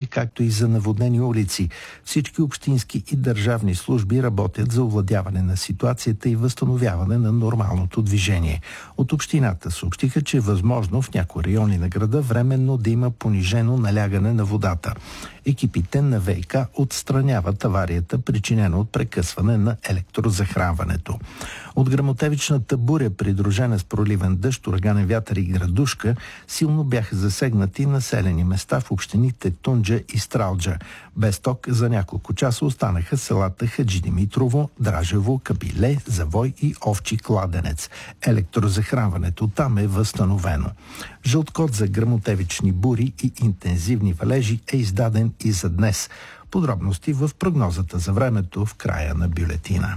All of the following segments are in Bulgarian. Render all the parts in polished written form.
както и за наводнени улици. Всички общински и държавни служби работят за овладяване на ситуацията и възстановяване на нормалното движение. От общината съобщиха, че е възможно в някои райони на града временно да има понижено налягане на водата. Екипите на ВиК отстраняват аварията, причинена от прекъсване на електрозахранването. От гръмотевичната буря, придружена с проливен дъжд, ураганен вятър и градушка, силно бяха засегнати населени места в общините Тунджа и Стралджа. Без ток за няколко часа останаха селата Хаджи Димитрово, Дражево, Капиле, Завой и Овчи кладенец. Електрозахранването там е възстановено. Жълт код за гръмотевични бури и интензивни валежи е издаден и за днес. Подробности в прогнозата за времето в края на бюлетина.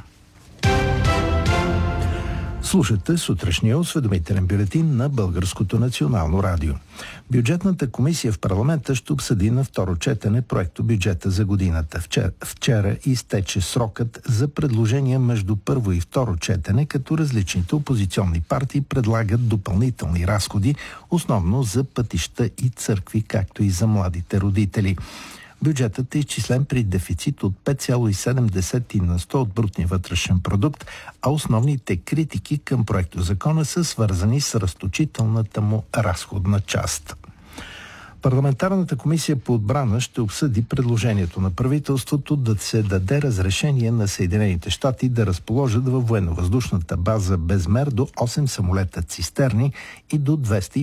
Слушате сутрешния осведомителен бюлетин на Българското национално радио. Бюджетната комисия в парламента ще обсъди на второ четене проекто бюджета за годината. Вчера изтече срокът за предложения между първо и второ четене, като различните опозиционни партии предлагат допълнителни разходи, основно за пътища и църкви, както и за младите родители. Бюджетът е изчислен при дефицит от 5,7% от брутния вътрешен продукт, а основните критики към проектозакона са свързани с разточителната му разходна част. Парламентарната комисия по отбрана ще обсъди предложението на правителството да се даде разрешение на Съединените щати да разположат във военновъздушната база Безмер до 8 самолета цистерни и до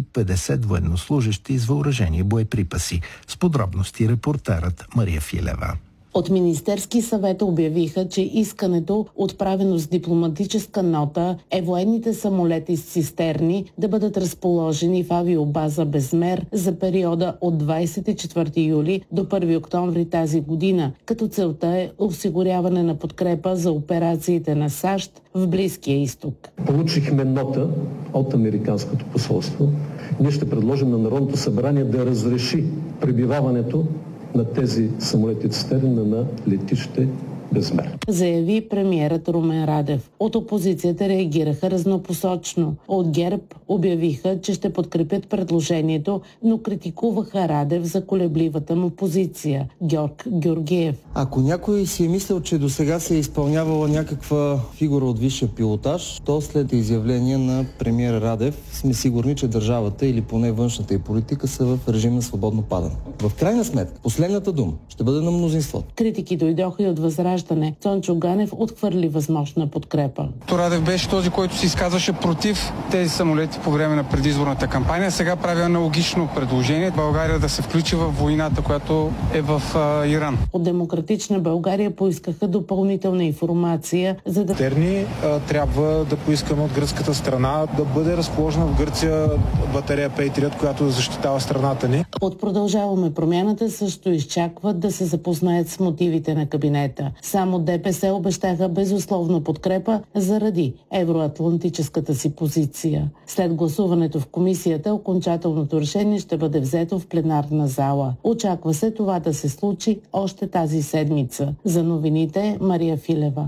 250 военнослужещи с въоръжение боеприпаси. С подробности репортерът Мария Филева. От Министерски съвет обявиха, че искането, отправено с дипломатическа нота, е военните самолети с цистерни да бъдат разположени в авиобаза Безмер за периода от 24 юли до 1 октомври тази година, като целта е осигуряване на подкрепа за операциите на САЩ в Близкия изток. Получихме нота от Американското посолство. Ние ще предложим на Народното събрание да разреши пребиваването на тези самолети цистерни на летище Безмер, заяви премиерът Румен Радев. От опозицията реагираха разнопосочно. От ГЕРБ обявиха, че ще подкрепят предложението, но критикуваха Радев за колебливата му позиция. Георг Георгиев. Ако някой си е мислил, че досега се е изпълнявала някаква фигура от висшия пилотаж, то след изявление на премиера Радев сме сигурни, че държавата или поне външната и политика са в режим на свободно падане. В крайна сметка, последната дума ще бъде на мнозинството. Критики дойдоха и от Възраждане. Цончо Ганев отхвърли възможна подкрепа. Радев беше този, който се изказваше против тези самолети по време на предизборната кампания. Сега прави аналогично предложение България да се включи в войната, която е в Иран. От Демократична България поискаха допълнителна информация, за да... Трябва да поискаме от гръцката страна да бъде разположена в Гърция батерея Patriot, която да защитава страната ни. От Продължаваме промяната също изчакват да се запознаят с мотивите на кабинета. Само ДПС обещаха безусловна подкрепа заради евроатлантическата си позиция. След гласуването в комисията, окончателното решение ще бъде взето в пленарна зала. Очаква се това да се случи още тази седмица. За новините Мария Филева.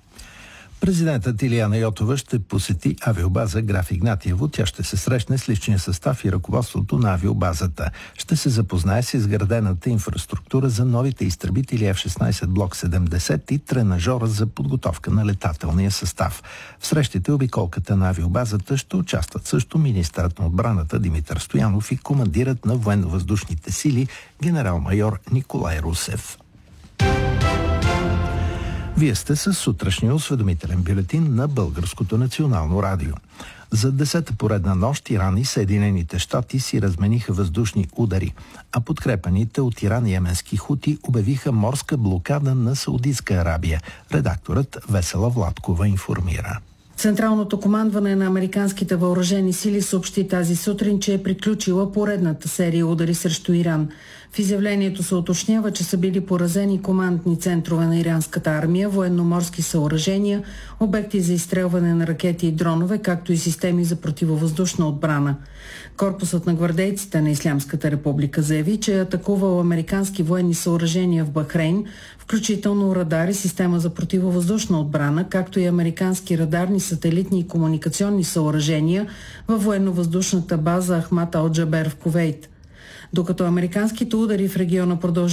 Президентът Илияна Йотова ще посети авиобаза Граф Игнатиево. Тя ще се срещне с личния състав и ръководството на авиобазата. Ще се запознае с изградената инфраструктура за новите изтребители F-16 Block 70 и тренажора за подготовка на летателния състав. В срещите обиколката на авиобазата ще участват също министърът на отбраната Димитър Стоянов и командирът на военновъздушните сили генерал-майор Николай Русев. Вие сте със сутрешния осведомителен бюлетин на Българското национално радио. За 10-та поредна нощ Иран и Съединените щати си размениха въздушни удари, а подкрепаните от Иран йеменски хути обявиха морска блокада на Саудитска Арабия. Редакторът Весела Владкова информира. Централното командване на американските въоръжени сили съобщи тази сутрин, че е приключила поредната серия удари срещу Иран. В изявлението се уточнява, че са били поразени командни центрове на иранската армия, военноморски съоръжения, обекти за изстрелване на ракети и дронове, както и системи за противовъздушна отбрана. Корпусът на гвардейците на Ислямската република заяви, че е атакувал американски военни съоръжения в Бахрейн, включително радари, система за противовъздушна отбрана, както и американски радарни, сателитни и комуникационни съоръжения във военновъздушната база Ахмад Ал-Джабер в Кувейт. Докато американските удари в региона продължават,